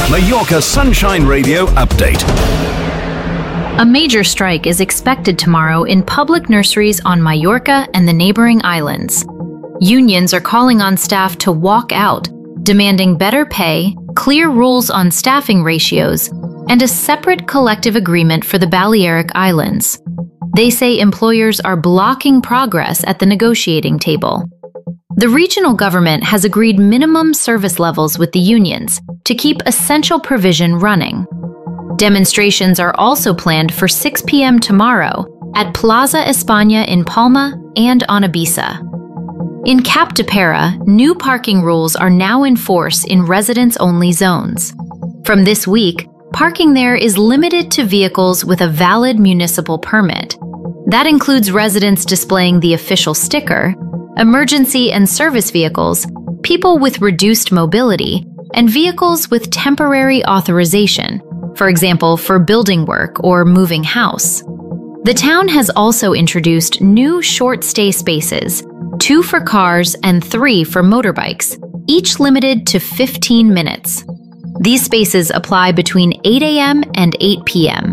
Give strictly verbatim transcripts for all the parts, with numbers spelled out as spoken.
Mallorca Sunshine Radio update. A major strike is expected tomorrow in public nurseries on Mallorca and the neighboring islands. Unions are calling on staff to walk out, demanding better pay, clear rules on staffing ratios, and a separate collective agreement for the Balearic Islands. They say employers are blocking progress at the negotiating table. The regional government has agreed minimum service levels with the unions to keep essential provision running. Demonstrations are also planned for six p m tomorrow at Plaza España in Palma and on Ibiza. In Capdepera, new parking rules are now in force in residents-only zones. From this week, parking there is limited to vehicles with a valid municipal permit. That includes residents displaying the official sticker, emergency and service vehicles, people with reduced mobility, and vehicles with temporary authorization, for example, for building work or moving house. The town has also introduced new short stay spaces, two for cars and three for motorbikes, each limited to fifteen minutes. These spaces apply between eight a m and eight p m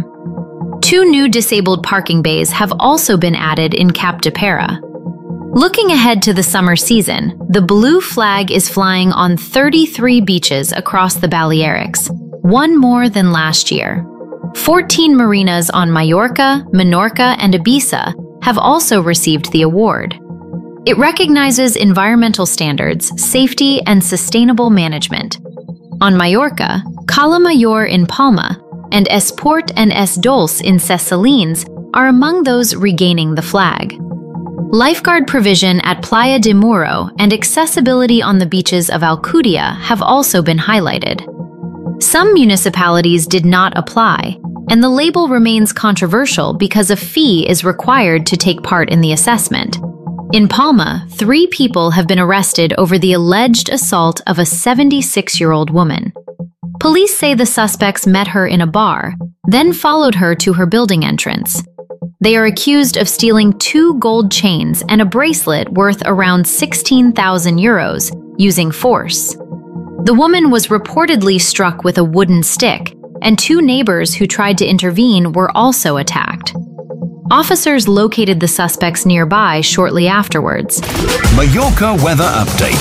Two new disabled parking bays have also been added in Capdepera. Looking ahead to the summer season, the blue flag is flying on thirty-three beaches across the Balearics, one more than last year. fourteen marinas on Mallorca, Menorca, and Ibiza have also received the award. It recognizes environmental standards, safety, and sustainable management. On Mallorca, Cala Mayor in Palma and Esport and Es Dolç in Ses Salines are among those regaining the flag. Lifeguard provision at Playa de Muro and accessibility on the beaches of Alcudia have also been highlighted. Some municipalities did not apply, and the label remains controversial because a fee is required to take part in the assessment. In Palma, three people have been arrested over the alleged assault of a seventy-six-year-old woman. Police say the suspects met her in a bar, then followed her to her building entrance. They are accused of stealing two gold chains and a bracelet worth around sixteen thousand euros using force. The woman was reportedly struck with a wooden stick, and two neighbors who tried to intervene were also attacked. Officers located the suspects nearby shortly afterwards. Mallorca weather update.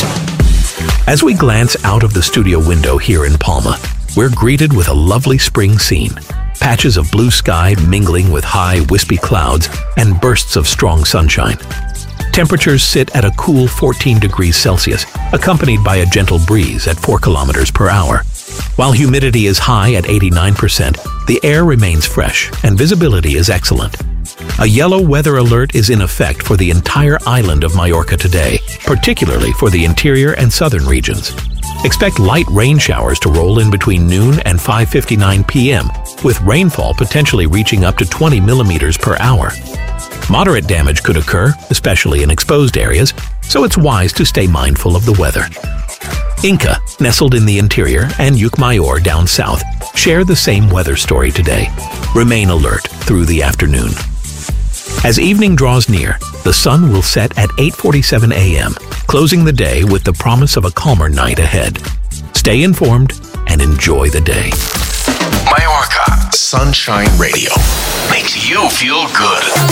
As we glance out of the studio window here in Palma, we're greeted with a lovely spring scene. Patches of blue sky mingling with high, wispy clouds and bursts of strong sunshine. Temperatures sit at a cool fourteen degrees Celsius, accompanied by a gentle breeze at four kilometers per hour. While humidity is high at eighty-nine percent, the air remains fresh and visibility is excellent. A yellow weather alert is in effect for the entire island of Mallorca today, particularly for the interior and southern regions. Expect light rain showers to roll in between noon and five fifty-nine p m, with rainfall potentially reaching up to twenty millimeters per hour. Moderate damage could occur, especially in exposed areas, so it's wise to stay mindful of the weather. Inca, nestled in the interior, and Llucmajor down south share the same weather story today. Remain alert through the afternoon. As evening draws near, the sun will set at eight forty-seven a m, closing the day with the promise of a calmer night ahead. Stay informed and enjoy the day. Mallorca Sunshine Radio makes you feel good.